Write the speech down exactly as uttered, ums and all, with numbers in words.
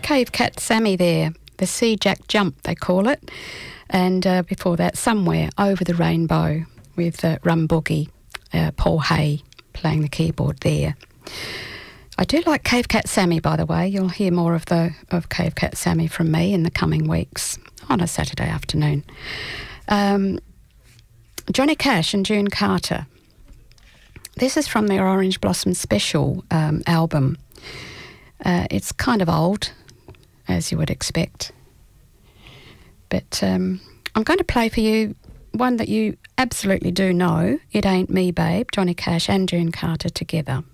Cave Cat Sammy there, the Sea Jack Jump they call it, and uh, before that Somewhere Over the Rainbow with uh, Rum Boogie, uh, Paul Hay playing the keyboard there. I do like Cave Cat Sammy, by the way. You'll hear more of the of Cave Cat Sammy from me in the coming weeks on a Saturday afternoon. Um, Johnny Cash and June Carter. This is from their Orange Blossom Special um, album. Uh, it's kind of old, as you would expect. But um, I'm going to play for you one that you absolutely do know. It Ain't Me, Babe, Johnny Cash and June Carter together.